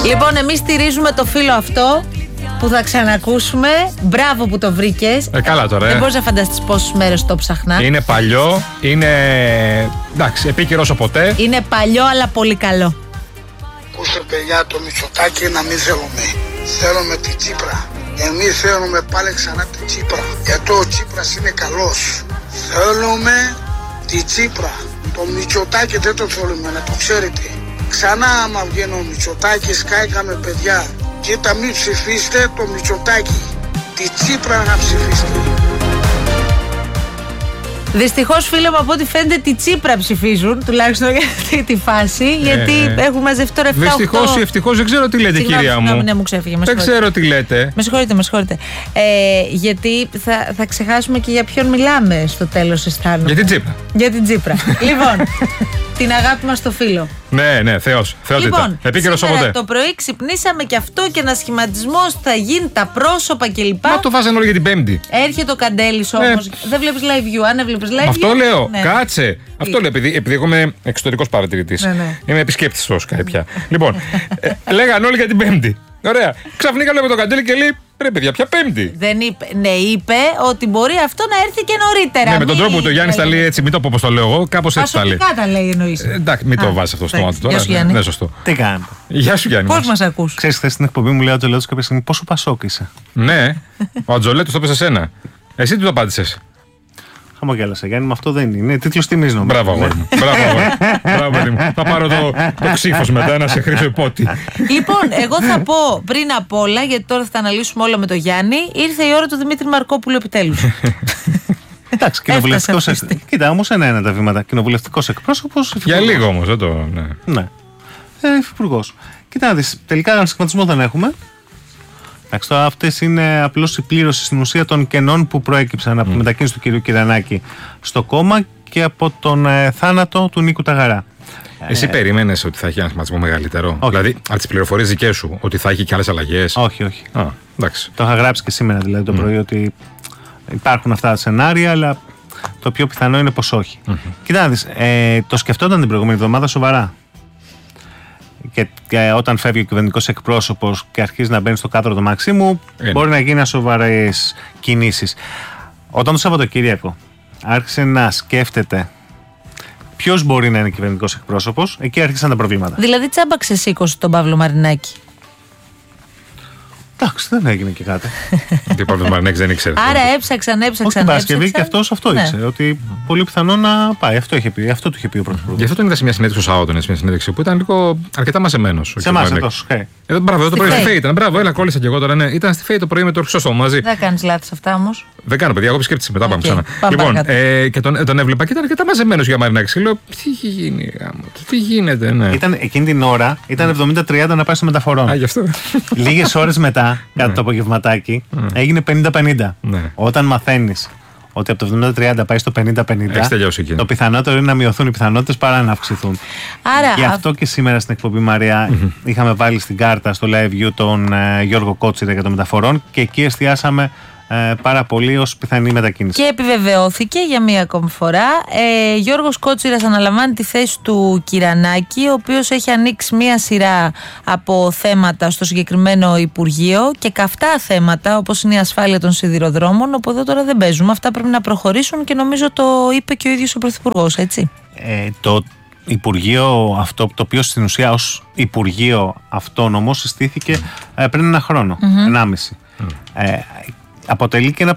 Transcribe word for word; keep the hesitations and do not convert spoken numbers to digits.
Λοιπόν, εμείς στηρίζουμε το φίλο αυτό που θα ξανακούσουμε. Μπράβο που το βρήκες. Ε, καλά τώρα. Ε. Δεν μπορείς να φανταστείς πόσες μέρες το ψαχνά. Είναι παλιό, είναι. Εντάξει, επίκαιρο όσο ποτέ. Είναι παλιό, αλλά πολύ καλό. Ακούστε, παιδιά, το Μητσοτάκη να μην θέλουμε. Θέλουμε τη Τσίπρα. Εμείς θέλουμε πάλι ξανά τη Τσίπρα. Γιατί ο Τσίπρας είναι καλός. Θέλουμε τη Τσίπρα. Το Μητσοτάκη δεν το θέλουμε, να το ξέρετε. Ξανά άμα βγαίνει ο Μητσοτάκης, κάηκαμε, παιδιά. Κοίτα, μην ψηφίστε το Μητσοτάκη. Τη Τσίπρα να ψηφίστε. Δυστυχώς, φίλε μου, από ό,τι φαίνεται τη Τσίπρα ψηφίζουν, τουλάχιστον για αυτή τη φάση, ε, γιατί ε, έχουν μαζευτεί τώρα εφτά οκτώ. Δυστυχώς ή ευτυχώς, δεν ξέρω τι λέτε, συγγνώμη, κυρία μου. Ναι, μου ξέφυγε, με δεν ξέρω τι λέτε. Με συγχωρείτε, με συγχωρείτε. Ε, γιατί θα, θα ξεχάσουμε και για ποιον μιλάμε στο τέλος, αισθάνομαι. Για την Τσίπρα. Για την Τσίπρα. Λοιπόν, την αγάπη μας στο φίλο. Ναι, ναι, Θεός. Θεότητα. Λοιπόν, επίκαιρος οπότε. Το πρωί ξυπνήσαμε και αυτό και ένα σχηματισμός θα γίνει, τα πρόσωπα κλπ. Μα το βάζανε όλοι για την Πέμπτη. Έρχεται ο Καντέλης όμως. Ε, δεν βλέπεις live view. Αν έβλεπες live view. Αυτό λέω. Ναι. Κάτσε. Αυτό λέω. Επειδή, επειδή εγώ είμαι εξωτερικός παρατηρητής. Ναι, ναι. Είμαι επισκέπτης στο Sky πια. Λοιπόν, ε, λέγανε όλοι για την Πέμπτη. Ωραία. Ξαφνικά βλέπω τον Καντέλη και λέει: ρε παιδιά, ποια Πέμπτη. Δεν είπε, ναι, είπε ότι μπορεί αυτό να έρθει και νωρίτερα. Ναι, με τον τρόπο που το Γιάννη τα λέει έτσι, μην το πω όπως το λέω εγώ, κάπως έτσι τα λέει. Πασοπικά τα λέει, εννοείς. Ε, εντάξει, μην το βάζει αυτό στο μάτι τώρα. Γεια σου, Γιάννη. Ναι, σωστό. Τι κάνετε. Γεια σου, Γιάννη. Πώς μας ακούς. Ξέρεις, χθες στην εκπομπή μου λέει ο Ατζολέτος κάποια στιγμή πόσο Πασόκ είσαι. Ναι, ο Ατζολέτος το είπε σε σένα. Εσύ τι το απάντησες. Χαμογέλασα, Γιάννη, με αυτό δεν είναι. Είναι τίτλος τιμής, νομίζω. Μπράβο, αγόρι μου. Μπράβο, αγόρι μου. Μπράβο, παιδί μου. Θα πάρω το, το ξύφος μετά να σε χρήσω υπότι. Λοιπόν, εγώ θα πω πριν απ' όλα, γιατί τώρα θα τα αναλύσουμε όλα με τον Γιάννη, ήρθε η ώρα του Δημήτρη Μαρκόπουλου επιτέλους. Εντάξει, κοινοβουλευτικός εκπρόσωπος. Κοίτα, όμως ένα είναι τα βήματα. Κοινοβουλευτικός εκπρόσωπος. Για λίγο όμως, δεν το. Ναι. Ναι. Ε, υφυπουργός. Κοίτα, να δεις, τελικά έναν σχηματισμό δεν έχουμε. Εντάξει, τώρα αυτές είναι απλώς η πλήρωση στην ουσία των κενών που προέκυψαν από τη mm. μετακίνηση του κυρίου Κυρανάκη στο κόμμα και από τον ε, θάνατο του Νίκου Ταγαρά. Εσύ ε, περίμενες ότι θα έχει ένα σχηματισμό μεγαλύτερο. Όχι. Δηλαδή, από τις πληροφορίες δικές σου, ότι θα έχει και άλλες αλλαγές. Όχι, όχι. Α, εντάξει. Το είχα γράψει και σήμερα δηλαδή το mm. πρωί ότι υπάρχουν αυτά τα σενάρια, αλλά το πιο πιθανό είναι πως όχι. Mm-hmm. Κοίτα να δεις, ε, το σκεφτόταν την προηγούμενη εβδομάδα σοβαρά. Και, και όταν φεύγει ο κυβερνητικός εκπρόσωπος και αρχίζει να μπαίνει στο κάδρο του Μαξίμου, είναι. μπορεί να γίνει σοβαρές κινήσεις. Όταν το Σαββατοκύριακο άρχισε να σκέφτεται ποιος μπορεί να είναι κυβερνητικός εκπρόσωπος, εκεί άρχισαν τα προβλήματα. Δηλαδή, τσάμπα ξεσήκωσε τον Παύλο Μαρινάκη. Εντάξει, δεν έγινε και κάτι. Τι Παύλος Μαρινάκης δεν ήξερε. Άρα έψαξαν, έψαξαν. Όχι την Παρασκευή και αυτός αυτό ναι. ήξερε. Ότι πολύ πιθανό να πάει. Αυτό, είχε πει, αυτό του είχε πει ο Πρωθυπουργός. Γι' αυτό τον είδα σε μια συνέντευξη το Σάββατο, σε μια συνέντευξη που ήταν λίγο αρκετά μαζεμένος. Σε εμάς εδώ, okay. ε, Μπράβο, εδώ το πρωί στη ΦΕΗ ήταν. Μπράβο, έλα, κόλλησα και εγώ τώρα. Ναι. Ήταν στη ΦΕΗ το πρωί με το Χρυσόστομο μαζί. Δεν κάνεις λάθος αυτά όμως. Δεν κάνω, παιδιά, εγώ επισκέπτησα μετά. Okay. Πάμε ξανά. Λοιπόν, ε, και τον, τον έβλεπα και ήταν αρκετά μαζεμένος για Μαρινάκη. Και λέω, τι έχει γίνει, γάμο, τι γίνεται, ναι. Ήταν, εκείνη την ώρα ήταν εβδομήντα τριάντα να πάει στο μεταφορών. Α, γι' αυτό. Λίγες ώρες μετά, κάτω το απογευματάκι, έγινε πενήντα πενήντα. Όταν μαθαίνεις ότι από το εβδομήντα τριάντα πάει στο πενήντα πενήντα, το πιθανότερο είναι να μειωθούν οι πιθανότητες παρά να αυξηθούν. Άρα, Γι' αυτό και σήμερα στην εκπομπή, Μαρία, mm-hmm. είχαμε βάλει στην κάρτα στο live view τον ε, Γιώργο Κότσιρα για το μεταφορών και εκεί εστιάσαμε ε, πάρα πολύ ως πιθανή μετακίνηση. Και επιβεβαιώθηκε για μία ακόμη φορά. Ε, Γιώργος Κότσιρας αναλαμβάνει τη θέση του Κυρανάκη, ο οποίος έχει ανοίξει μία σειρά από θέματα στο συγκεκριμένο Υπουργείο και καυτά θέματα, όπως είναι η ασφάλεια των σιδηροδρόμων. Από εδώ τώρα δεν παίζουμε. Αυτά πρέπει να προχωρήσουν και νομίζω το είπε και ο ίδιος ο Πρωθυπουργός, έτσι. Ε, το Υπουργείο αυτό, το οποίο στην ουσία ως Υπουργείο Αυτόνομο συστήθηκε ε, πριν ένα χρόνο, mm-hmm. ενάμιση. Mm. Ε, αποτελεί και ένα